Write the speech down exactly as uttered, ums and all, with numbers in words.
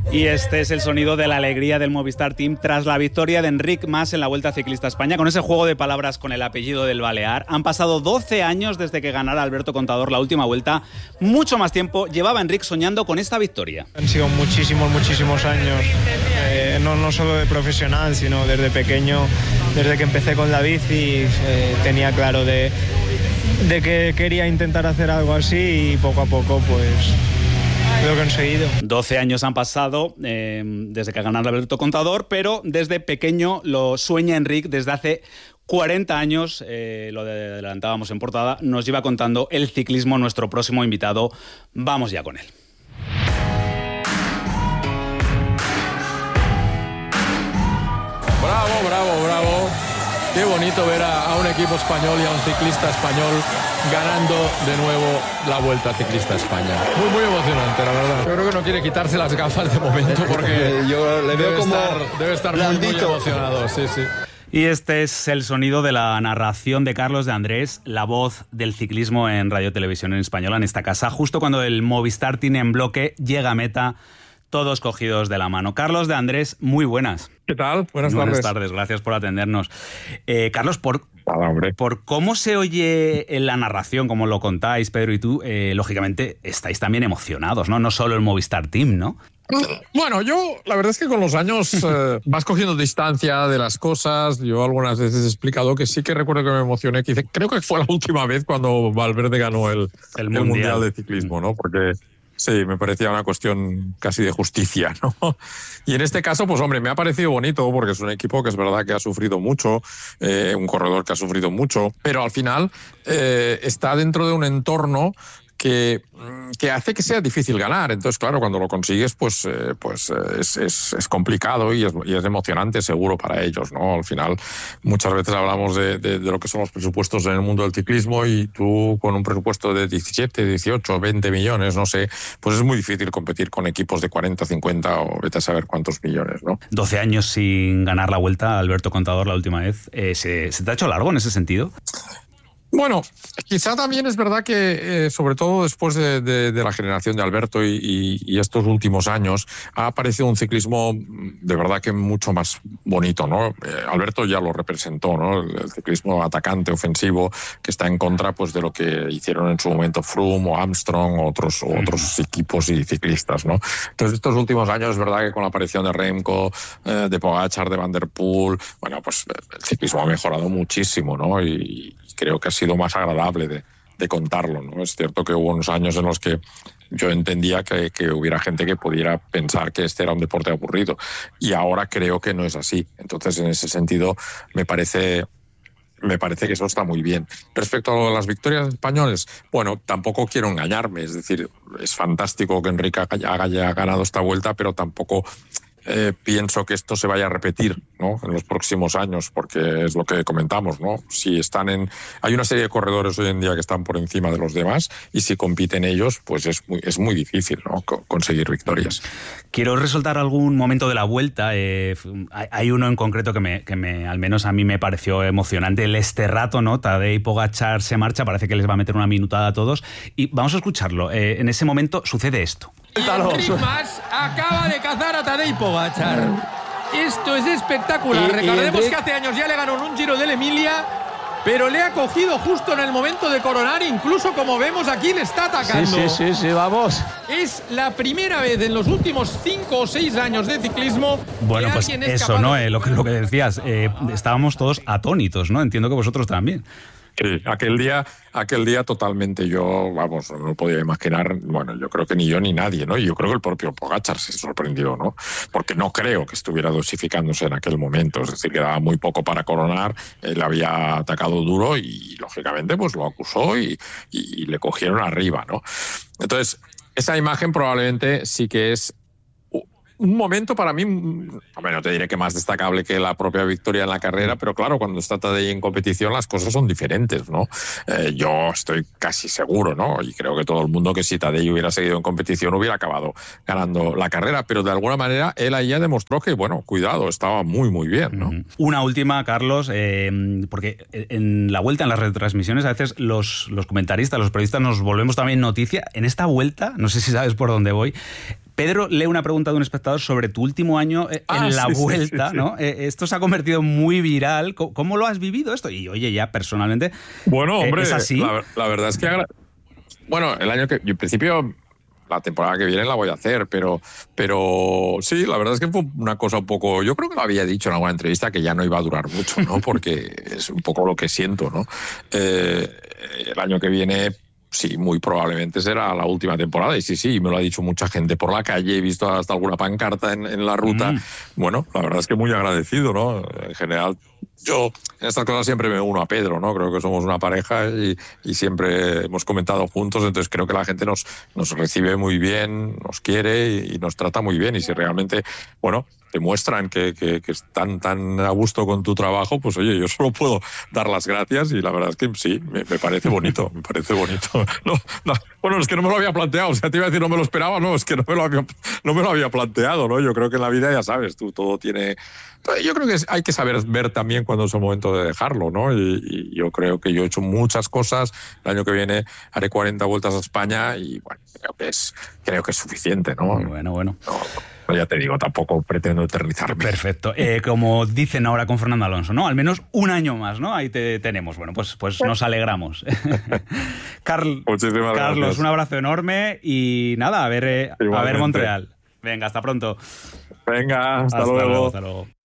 Y este es el sonido de la alegría del Movistar Team tras la victoria de Enric Mas en la Vuelta Ciclista a España. Con ese juego de palabras con el apellido del Balear. Han pasado doce años desde que ganara Alberto Contador la última vuelta. Mucho más tiempo llevaba Enric soñando con esta victoria. Han sido muchísimos, muchísimos años. Eh, no, no solo de profesional, sino desde pequeño, desde que empecé con la bici, eh, tenía claro de, de que quería intentar hacer algo así y poco a poco pues... lo he conseguido. doce años han pasado eh, desde que ganara Alberto Contador, pero desde pequeño lo sueña Enric desde hace cuarenta años, eh, lo adelantábamos en portada, nos lleva contando el ciclismo nuestro próximo invitado. Vamos ya con él. Bravo, bravo, bravo. Qué bonito ver a, a un equipo español y a un ciclista español ganando de nuevo la Vuelta Ciclista a España. Muy, muy emocionante, la verdad. Yo creo que no quiere quitarse las gafas de momento porque yo le veo debe, como estar, debe estar muy, muy emocionado. Sí, sí. Y este es el sonido de la narración de Carlos de Andrés, la voz del ciclismo en Radio Televisión en Española en esta casa, justo cuando el Movistar Team en bloque llega a meta, todos cogidos de la mano. Carlos de Andrés, muy buenas. ¿Qué tal? Buenas, buenas tardes. Buenas tardes, gracias por atendernos. Eh, Carlos, por, Hola, hombre. por cómo se oye en la narración, como lo contáis, Pedro y tú, eh, lógicamente estáis también emocionados, ¿no? No solo el Movistar Team, ¿no? Bueno, yo la verdad es que con los años eh, vas cogiendo distancia de las cosas. Yo algunas veces he explicado que sí que recuerdo que me emocioné, que hice, creo que fue la última vez cuando Valverde ganó el, el, el mundial. mundial de Ciclismo, ¿no? Porque sí, me parecía una cuestión casi de justicia, ¿no? Y en este caso, pues hombre, me ha parecido bonito porque es un equipo que es verdad que ha sufrido mucho, eh, un corredor que ha sufrido mucho, pero al final eh, está dentro de un entorno que, que hace que sea difícil ganar. Entonces, claro, cuando lo consigues, pues, eh, pues eh, es, es, es complicado y es, y es emocionante seguro para ellos, ¿no? Al final, muchas veces hablamos de, de, de lo que son los presupuestos en el mundo del ciclismo y tú con un presupuesto de diecisiete, dieciocho, veinte millones, no sé, pues es muy difícil competir con equipos de cuarenta, cincuenta o vete a saber cuántos millones, ¿no? doce años sin ganar la Vuelta, Alberto Contador la última vez. Eh, ¿se, ¿Se te ha hecho largo en ese sentido? Bueno, quizá también es verdad que, eh, sobre todo después de, de, de la generación de Alberto y, y, y estos últimos años, ha aparecido un ciclismo de verdad que mucho más bonito, ¿no? Eh, Alberto ya lo representó, ¿no? El, el ciclismo atacante, ofensivo, que está en contra pues, de lo que hicieron en su momento Froome o Armstrong o otros, o otros equipos y ciclistas, ¿no? Entonces, estos últimos años es verdad que con la aparición de Remco, eh, de Pogačar, de Van der Poel, bueno, pues el ciclismo ha mejorado muchísimo, ¿no? Y creo que ha sido más agradable de, de contarlo, ¿no? Es cierto que hubo unos años en los que yo entendía que, que hubiera gente que pudiera pensar que este era un deporte aburrido y ahora creo que no es así. Entonces, en ese sentido, me parece... Me parece que eso está muy bien. Respecto a las victorias españoles, bueno, tampoco quiero engañarme. Es decir, es fantástico que Enric haya ganado esta vuelta, pero tampoco eh, pienso que esto se vaya a repetir, ¿no? En los próximos años, porque es lo que comentamos, ¿no? Si están en, hay una serie de corredores hoy en día que están por encima de los demás y si compiten ellos, pues es muy, es muy difícil, ¿no? Conseguir victorias. Quiero resaltar algún momento de la Vuelta. Eh, hay uno en concreto que, me, que me, al menos a mí me pareció emocionante. El Esterrato, ¿no? Tadej Pogačar se marcha, parece que les va a meter una minutada a todos. Y vamos a escucharlo. Eh, en ese momento sucede esto. Enric Mas acaba de cazar a Tadej Pogačar. Esto es espectacular. Y, Recordemos y que hace años ya le ganó en un Giro de Emilia, pero le ha cogido justo en el momento de coronar. Incluso, como vemos aquí, le está atacando. Sí, sí, sí, sí, vamos. Es la primera vez en los últimos cinco o seis años de ciclismo. Bueno, que pues alguien es eso, capaz ¿no? de... Eh, lo, que, lo que decías, eh, estábamos todos atónitos, ¿no? Entiendo que vosotros también. Sí, aquel día, aquel día totalmente yo, vamos, no podía imaginar, bueno, yo creo que ni yo ni nadie, ¿no? Y yo creo que el propio Pogačar se sorprendió, ¿no? Porque no creo que estuviera dosificándose en aquel momento, es decir, quedaba muy poco para coronar, él había atacado duro y, lógicamente, pues lo acusó y, y, y le cogieron arriba, ¿no? Entonces, esa imagen probablemente sí que es un momento para mí, hombre, no te diré que más destacable que la propia victoria en la carrera, pero claro, cuando está Tadej en competición las cosas son diferentes, ¿no? Eh, yo estoy casi seguro, ¿no? Y creo que todo el mundo que si Tadej hubiera seguido en competición hubiera acabado ganando la carrera, pero de alguna manera él ahí ya demostró que, bueno, cuidado, estaba muy, muy bien, ¿no? Una última, Carlos, eh, porque en la Vuelta, en las retransmisiones, a veces los, los comentaristas, los periodistas nos volvemos también noticia. En esta Vuelta, no sé si sabes por dónde voy, Pedro lee una pregunta de un espectador sobre tu último año en ah, la sí, Vuelta, sí, sí, ¿no? sí. Eh, esto se ha convertido muy viral. ¿Cómo, cómo lo has vivido esto? Y oye, ya personalmente, Bueno, hombre, eh, ¿es así? La, la verdad es que... Agra... Bueno, el año que... Yo, en principio... La temporada que viene la voy a hacer, pero, pero sí, la verdad es que fue una cosa un poco... Yo creo que lo había dicho en alguna entrevista que ya no iba a durar mucho, ¿no? Porque es un poco lo que siento, ¿no? Eh, el año que viene... Sí, muy probablemente será la última temporada. Y sí, sí, me lo ha dicho mucha gente por la calle. He visto hasta alguna pancarta en, en la ruta. Mm. Bueno, la verdad es que muy agradecido, ¿no? En general, yo en estas cosas siempre me uno a Pedro, ¿no? Creo que somos una pareja y, y siempre hemos comentado juntos. Entonces creo que la gente nos, nos recibe muy bien, nos quiere y, y nos trata muy bien. Y si realmente, bueno, te muestran que, que, que están tan a gusto con tu trabajo, pues oye, yo solo puedo dar las gracias y la verdad es que sí, me, me parece bonito, me parece bonito. No, no, bueno, es que no me lo había planteado, o sea, te iba a decir no me lo esperaba, no, es que no me lo había, no me lo había planteado, ¿no? Yo creo que en la vida ya sabes, tú todo tiene... Yo creo que hay que saber ver también cuándo es el momento de dejarlo, ¿no? Y, y yo creo que yo he hecho muchas cosas, el año que viene haré cuarenta vueltas a España y bueno, creo que es, creo que es suficiente, ¿no? Bueno, bueno. No, ya te digo, tampoco pretendo eternizarme. Perfecto. Eh, como dicen ahora con Fernando Alonso, ¿no? Al menos un año más, ¿no? Ahí te tenemos. Bueno, pues, pues nos alegramos. Carl, Muchísimas Carlos, gracias. Un abrazo enorme y nada, a ver, eh, a ver Montreal. Venga, hasta pronto. Venga, hasta, hasta luego. luego. Hasta luego.